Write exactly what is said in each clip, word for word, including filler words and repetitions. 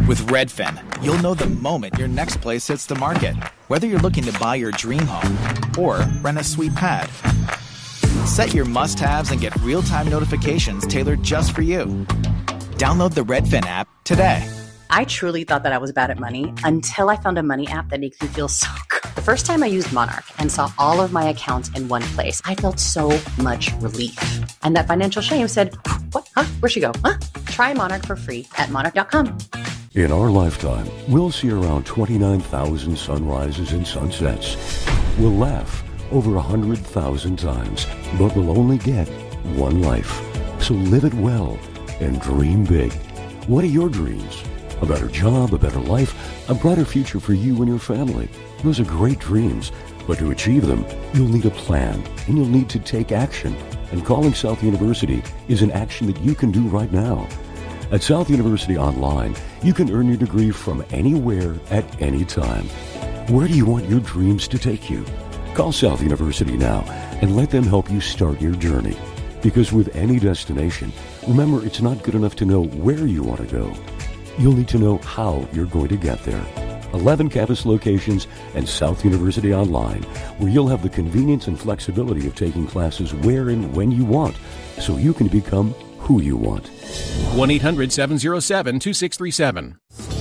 With Redfin, you'll know the moment your next place hits the market, whether you're looking to buy your dream home or rent a sweet pad. Set your must-haves and get real-time notifications tailored just for you. Download the Redfin app today. I truly thought that I was bad at money until I found a money app that makes me feel so good. The first time I used Monarch and saw all of my accounts in one place, I felt so much relief. And that financial shame said, what? Huh? Where'd she go? Huh? Try Monarch for free at monarch dot com. In our lifetime, we'll see around twenty-nine thousand sunrises and sunsets. We'll laugh over one hundred thousand times, but we'll only get one life. So live it well and dream big. What are your dreams? A better job, a better life, a brighter future for you and your family. Those are great dreams, but to achieve them, you'll need a plan, and you'll need to take action. And calling South University is an action that you can do right now. At South University Online, you can earn your degree from anywhere at any time. Where do you want your dreams to take you? Call South University now and let them help you start your journey. Because with any destination, remember, it's not good enough to know where you want to go. You'll need to know how you're going to get there. eleven campus locations and South University Online, where you'll have the convenience and flexibility of taking classes where and when you want, so you can become who you want. one eight hundred seven oh seven two six three seven.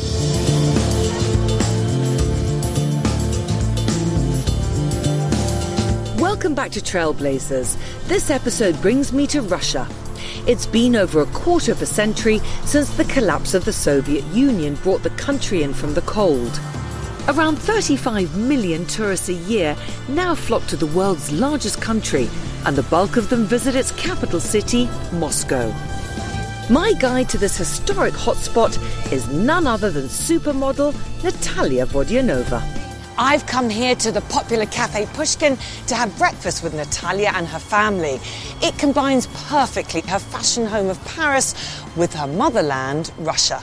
Welcome back to Trailblazers. This episode brings me to Russia. It's been over a quarter of a century since the collapse of the Soviet Union brought the country in from the cold. Around thirty-five million tourists a year now flock to the world's largest country, and the bulk of them visit its capital city, Moscow. My guide to this historic hotspot is none other than supermodel Natalia Vodyanova. I've come here to the popular Cafe Pushkin to have breakfast with Natalia and her family. It combines perfectly her fashion home of Paris with her motherland, Russia.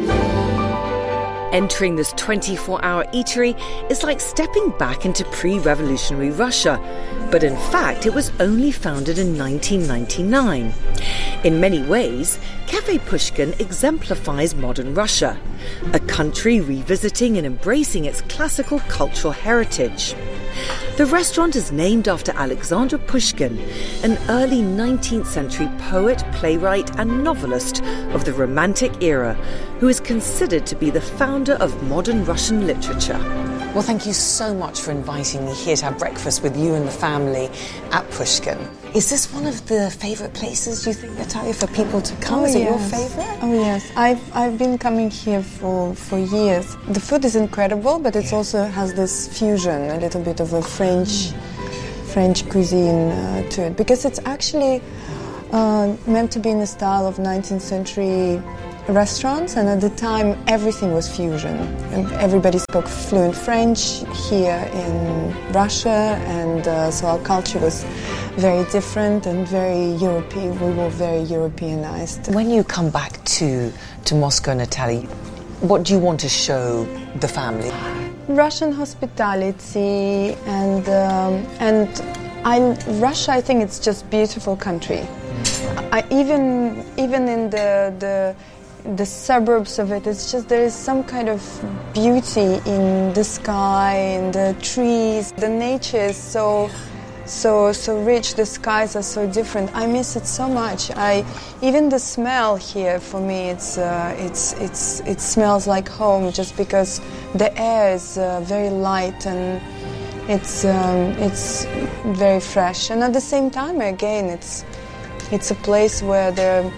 Entering this twenty-four hour eatery is like stepping back into pre-revolutionary Russia. But in fact, it was only founded in nineteen ninety-nine. In many ways, Cafe Pushkin exemplifies modern Russia, a country revisiting and embracing its classical cultural heritage. The restaurant is named after Alexander Pushkin, an early nineteenth century poet, playwright and novelist of the Romantic era, who is considered to be the founder of modern Russian literature. Well, thank you so much for inviting me here to have breakfast with you and the family at Pushkin. Is this one of the favourite places, do you think, Natalia, for people to come? Oh, is it yes. your favourite? Oh, yes. I've, I've been coming here for, for years. The food is incredible, but it yeah. also has this fusion, a little bit of a French, French cuisine uh, to it. Because it's actually uh, meant to be in the style of nineteenth century restaurants, and at the time everything was fusion. And everybody spoke fluent French here in Russia, and uh, so our culture was very different and very European. We were very Europeanized. When you come back to, to Moscow, Natalia, what do you want to show the family? Russian hospitality, and um, and I, Russia, I think it's just beautiful country. I, even even in the the the suburbs of it, it's just there is some kind of beauty in the sky, in the trees. The nature is so so so rich. The skies are so different. I miss it so much. I even the smell here for me, it's uh, it's it's it smells like home, just because the air is uh, very light and it's um, it's very fresh. And at the same time, again, it's it's a place where the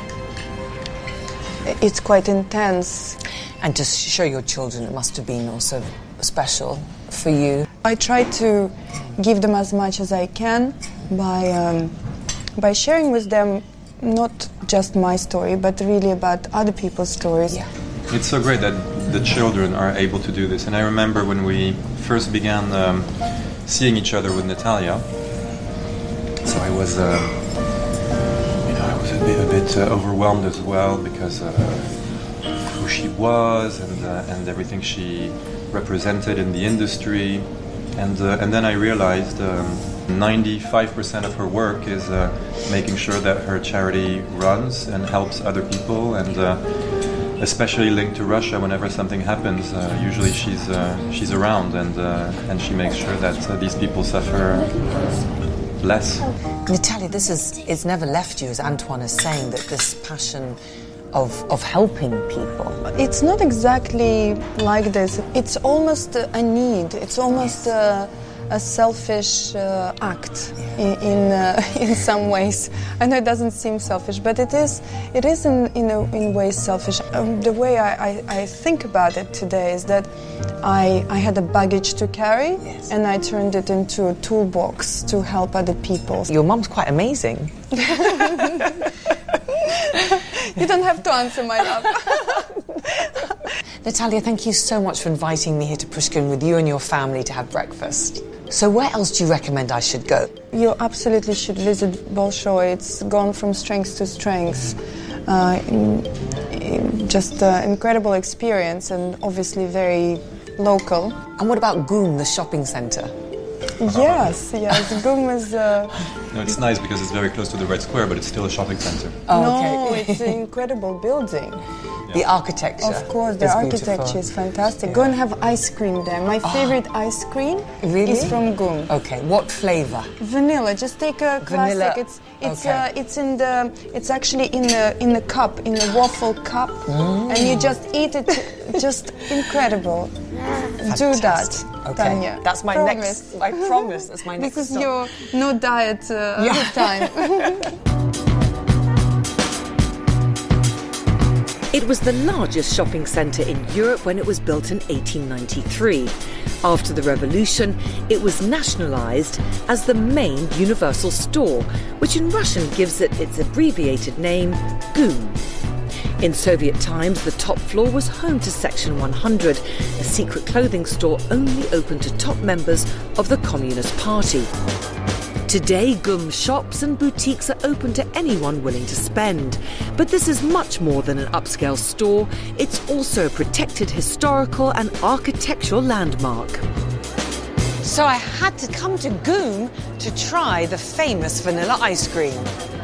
it's quite intense. And to show your children, it must have been also special for you. I try to give them as much as I can by um, by sharing with them not just my story, but really about other people's stories. Yeah. It's so great that the children are able to do this. And I remember when we first began um, seeing each other with Natalia, so I was... Uh, A bit, a bit uh, overwhelmed as well, because uh, who she was and uh, and everything she represented in the industry, and uh, and then I realized um, ninety-five percent of her work is uh, making sure that her charity runs and helps other people, and uh, especially linked to Russia. Whenever something happens, uh, usually she's uh, she's around, and uh, and she makes sure that uh, these people suffer less. Natalia, this is it's never left you, as Antoine is saying, that this passion of of helping people. It's not exactly like this. It's almost a need. It's almost a, a selfish uh, act in in, uh, in some ways. I know it doesn't seem selfish, but it is. It is in in, a, in ways selfish. Um, the way I, I, I think about it today is that I I had a baggage to carry, yes. and I turned it into a toolbox to help other people. Your mum's quite amazing. You don't have to answer, my love. Natalia, thank you so much for inviting me here to Pushkin with you and your family to have breakfast. So where else do you recommend I should go? You absolutely should visit Bolshoi. It's gone from strength to strength. Uh, in, in just an incredible experience, and obviously very local. And what about Gum, the shopping centre? Yes, yes. Gum is... Uh, no, it's nice because it's very close to the Red Square, but it's still a shopping centre. Oh, no, okay. it's an incredible building. Yeah. The architecture. Of course, the is architecture beautiful. is fantastic. Yeah. Go and have ice cream there. My favorite oh. ice cream really? is from Gum. Okay, what flavour? Vanilla. Just take a classic. Vanilla. It's it's okay. uh, it's in the it's actually in the in the cup, in the waffle cup, mm. and you just eat it. Just incredible. Fantastic. Do that, okay. Tanya. That's my promise. next. I promise. That's my next. This is stop. your no diet uh, yeah. time. It was the largest shopping centre in Europe when it was built in eighteen ninety-three. After the revolution, it was nationalised as the main universal store, which in Russian gives it its abbreviated name, Gum. In Soviet times, the top floor was home to Section one hundred, a secret clothing store only open to top members of the Communist Party. Today, Gum shops and boutiques are open to anyone willing to spend. But this is much more than an upscale store. It's also a protected historical and architectural landmark. So I had to come to Gum to try the famous vanilla ice cream.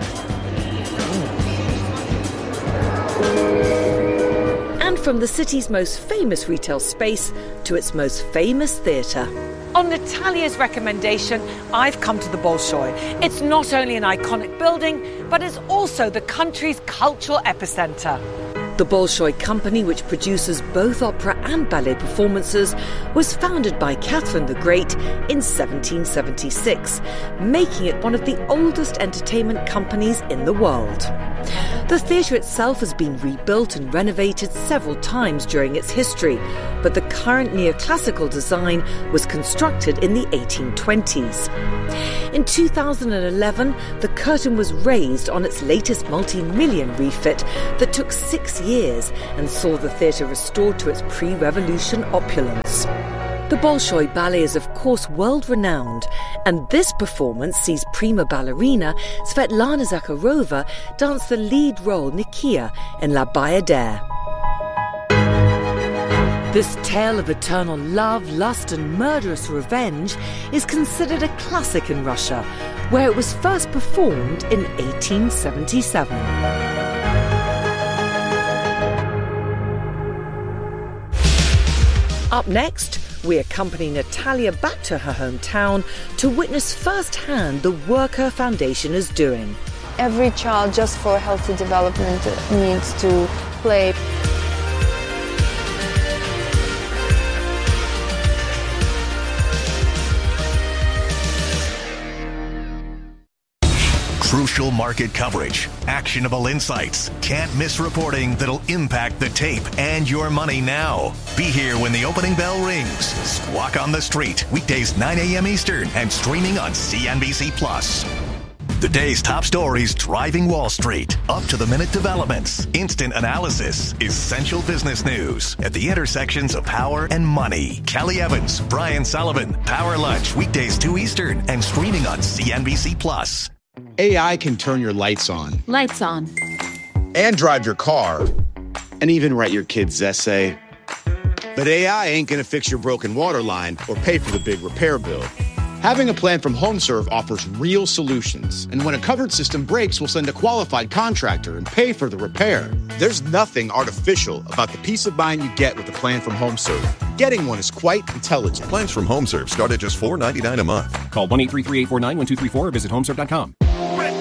And from the city's most famous retail space to its most famous theatre. On Natalia's recommendation, I've come to the Bolshoi. It's not only an iconic building, but it's also the country's cultural epicentre. The Bolshoi Company, which produces both opera and ballet performances, was founded by Catherine the Great in seventeen seventy-six, making it one of the oldest entertainment companies in the world. The theatre itself has been rebuilt and renovated several times during its history, but the current neoclassical design was constructed in the eighteen twenties. In two thousand eleven, the curtain was raised on its latest multi-million refit that took six years and saw the theatre restored to its pre-revolution opulence. The Bolshoi Ballet is of course world-renowned, and this performance sees prima ballerina Svetlana Zakharova dance the lead role Nikia in La Bayadere. This tale of eternal love, lust and murderous revenge is considered a classic in Russia, where it was first performed in eighteen seventy-seven. Up next, we accompany Natalia back to her hometown to witness firsthand the work her foundation is doing. Every child, just for healthy development, needs to play. Crucial market coverage, actionable insights, can't miss reporting that'll impact the tape and your money now. Be here when the opening bell rings. Squawk on the Street, weekdays nine a.m. Eastern and streaming on C N B C Plus. The day's top stories driving Wall Street. Up-to-the-minute developments, instant analysis, essential business news at the intersections of power and money. Kelly Evans, Brian Sullivan, Power Lunch, weekdays two Eastern and streaming on C N B C Plus. A I can turn your lights on. Lights on. And drive your car. And even write your kid's essay. But A I ain't gonna fix your broken water line or pay for the big repair bill. Having a plan from HomeServe offers real solutions. And when a covered system breaks, we'll send a qualified contractor and pay for the repair. There's nothing artificial about the peace of mind you get with a plan from HomeServe. Getting one is quite intelligent. Plans from HomeServe start at just four dollars and ninety-nine cents a month. Call one eight three three, eight four nine, one two three four or visit homeserve dot com.